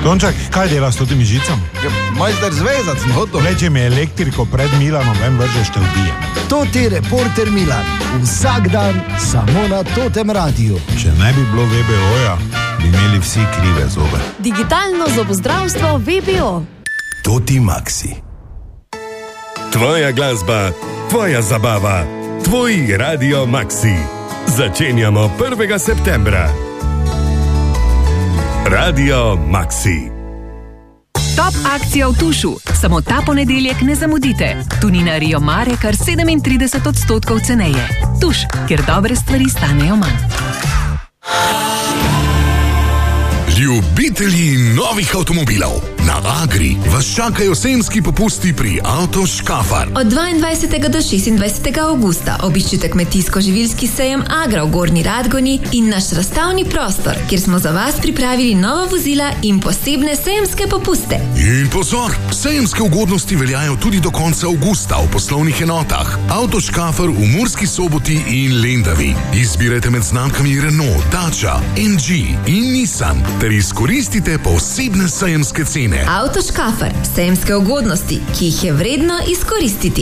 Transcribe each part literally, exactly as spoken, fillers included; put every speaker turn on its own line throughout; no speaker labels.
Tonček, kaj delaš s totimi žicami?
Ja, majster zvezac, no to.
Leče mi elektriko pred Milanom, vem vržeš te ubije.
Toti reporter Milan, vsak dan samo na Totem radiju.
Če ne bi bilo V B O-ja, bi imeli vsi krive zobe.
Digitalno zobozdravstvo V B O.
Toti Maxi.
Tvoja glasba, tvoja zabava, tvoj Radio Maxi. Začenjamo prvega septembra. Radio Maxi.
Top akcija v Tušu. Samo ta ponedeljek ne zamudite. Tunina Rio Mare kar sedemintrideset odstotkov ceneje. Tuš, kjer dobre stvari stanejo manj.
Ljubitelji novih avtomobilov. Na Agri vas čakajo sejemski popusti pri Avtoškafar.
Od dvaindvajsetega do šestindvajsetega avgusta obiščite kmetijsko-živilski sejem Agra v Gornji Radgoni in naš razstavni prostor, kjer smo za vas pripravili nova vozila in posebne sejemske popuste.
In pozor, sejemske ugodnosti veljajo tudi do konca avgusta v poslovnih enotah Avtoškafar v Murski Soboti in Lendavi. Izbirajte med znamkami Renault, Dacia, M G in Nissan ter izkoristite posebne sejemske cene.
Avtoškafar, sejemske ugodnosti, ki jih je vredno izkoristiti.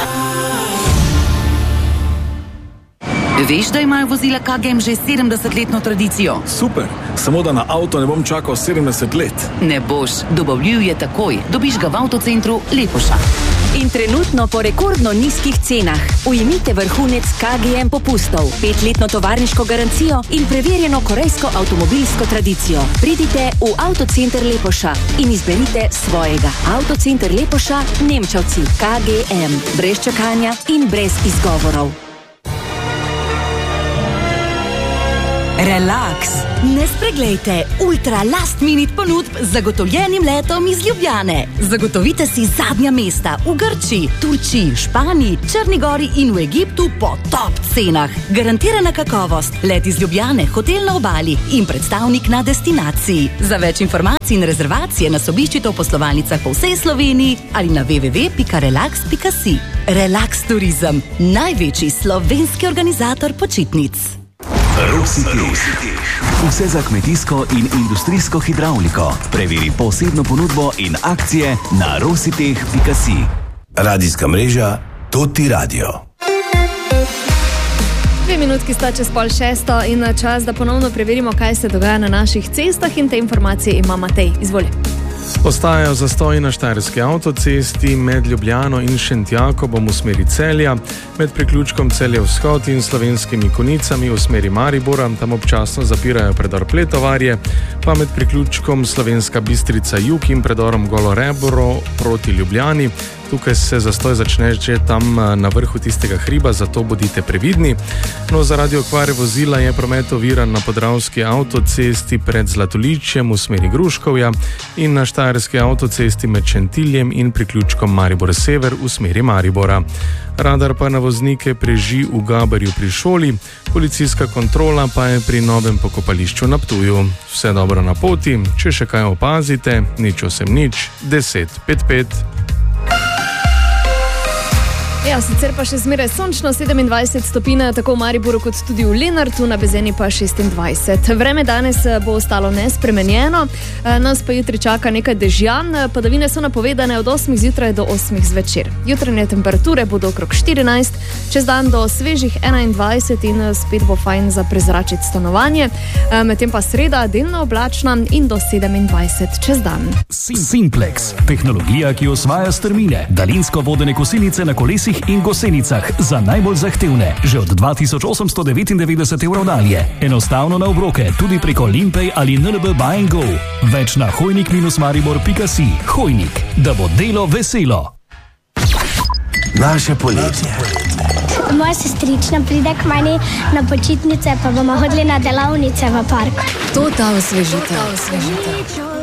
Veš, da imajo vozila K G M že sedemdesetletno tradicijo?
Super, samo da na avto ne bom čakal sedemdeset let.
Ne boš, dobavljiv je takoj. Dobiš ga v avtocentru Lepoša.
In trenutno po rekordno nizkih cenah. Ujemite vrhunec K G M popustov, petletno tovarniško garancijo in preverjeno korejsko avtomobilsko tradicijo. Pridite v avtocenter Lepoša in izberite svojega. Avtocenter Lepoša, Nemčevci, K G M. Brez čakanja in brez izgovorov. Relax. Ne spreglejte ultra last minute ponudb z zagotovljenim letom iz Ljubljane. Zagotovite si zadnja mesta v Grčiji, Turčiji, Španiji, Črni Gori in v Egiptu po top cenah. Garantirana kakovost, let iz Ljubljane, hotel na obali in predstavnik na destinaciji. Za več informacij in rezervacije nas obiščite v poslovalnicah po vsej Sloveniji ali na w w w pika relax pika si. Relax Turizem, največji slovenski organizator počitnic.
Rositeh. Vse za kmetijsko in industrijsko hidravliko. Preveri posebno ponudbo in akcije na rositeh pika si.
Radijska mreža Toti Radio.
Dve minutki sta čez pol šesto in čas, da ponovno preverimo, kaj se dogaja na naših cestah, in te informacije ima Matej. Izvoli.
Ostajajo zastoji na Štajerski avtocesti med Ljubljano in Šentjakobom v smeri Celja, med priključkom Celje vzhod in Slovenskimi Konicami v smeri Maribora, tam občasno zapirajo predor Pletovarje, pa med priključkom Slovenska Bistrica jug in predorom Golo Rebro proti Ljubljani. Tukaj se zastoj začne že tam na vrhu tistega hriba, zato bodite previdni. No, zaradi okvare vozila je promet oviran na Podravski avtocesti pred Zlatoličjem v smeri Gruškovja in na Štajerski avtocesti med Šentiljem in priključkom Maribor Sever v smeri Maribora. Radar pa na voznike preži v Gabarju pri šoli, policijska kontrola pa je pri novem pokopališču na Ptuju. Vse dobro na poti, če še kaj opazite, nič osem nič, deset pet pet.
Ja, sicer pa še zmeraj sončno, sedemindvajset stopinj tako v Mariboru kot tudi v Lenartu, na Bezeni pa šestindvajset. Vreme danes bo ostalo nespremenjeno, nas pa jutri čaka nekaj dežjan, padavine so napovedane od osmih zjutraj do osmih zvečer. Jutranje temperature bodo okrog štirinajst, čez dan do svežih enaindvajset in spet bo fajn za prezračiti stanovanje, medtem pa sreda delno oblačna in do sedemindvajset čez dan.
Simplex, tehnologija, ki osvaja strmine, daljinsko vodene kosilnice na kolesih in gosenicah za najbolj zahtevne, že od dva tisoč osemsto devetindevetdeset evrov dalje. Enostavno na obroke, tudi preko Limpay ali N L B Buy and Go. Več na hojnik maribor pika si. Hojnik, da bo delo veselo.
Naše poletje.
Moja sestrična pride k meni na počitnice, pa bomo hodili na delavnice v park.
To ta osvežitev.